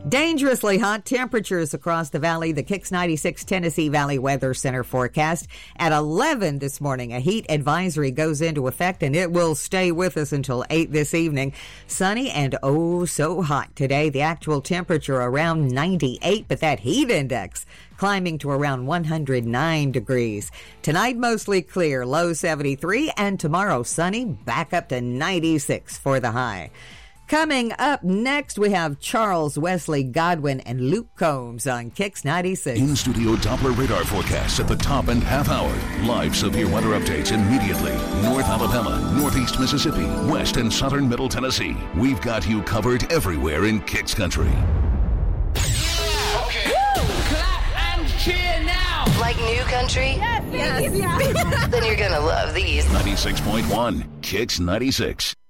Dangerously hot temperatures across the valley. The Kicks 96 Tennessee Valley Weather Center forecast at 11 this morning. A heat advisory goes into effect, and it will stay with us until 8 this evening. Sunny and oh so hot today. The actual temperature around 98, but that heat index climbing to around 109 degrees. Tonight, mostly clear, low 73, and tomorrow, sunny, back up to 96 for the high. Coming up next, we have Charles Wesley Godwin and Luke Combs on Kicks 96. In-studio Doppler radar forecasts at the top and half hour. Live severe weather updates immediately. North Alabama, Northeast Mississippi, West and Southern Middle Tennessee. We've got you covered everywhere in Kicks Country. Okay. Clap and cheer now. Like new country? Yes. Then you're gonna love these. 96.1 Kicks 96.